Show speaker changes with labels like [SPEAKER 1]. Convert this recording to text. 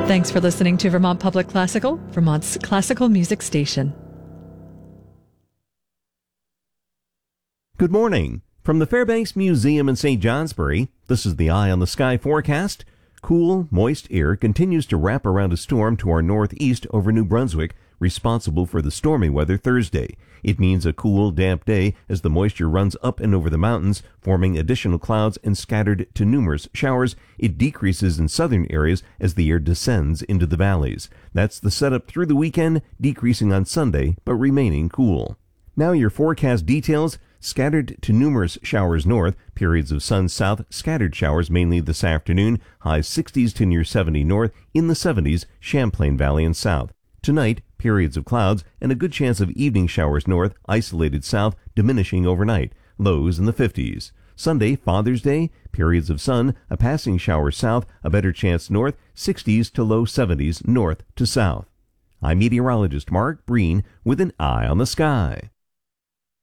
[SPEAKER 1] Thanks for listening to Vermont Public Classical, Vermont's classical music station.
[SPEAKER 2] Good morning. From the Fairbanks Museum in St. Johnsbury, this is the Eye on the Sky forecast. Cool, moist air continues to wrap around a storm to our northeast over New Brunswick, responsible for the stormy weather Thursday. It means a cool, damp day as the moisture runs up and over the mountains, forming additional clouds and scattered to numerous showers. It decreases in southern areas as the air descends into the valleys. That's the setup through the weekend, decreasing on Sunday, but remaining cool. Now your forecast details. Scattered to numerous showers north, periods of sun south, scattered showers mainly this afternoon, highs 60s to near 70 north, in the 70s, Champlain Valley and south. Tonight, periods of clouds and a good chance of evening showers north, isolated south, diminishing overnight, lows in the 50s. Sunday, Father's Day, periods of sun, a passing shower south, a better chance north, 60s to low 70s north to south. I'm meteorologist Mark Breen with an Eye on the Sky.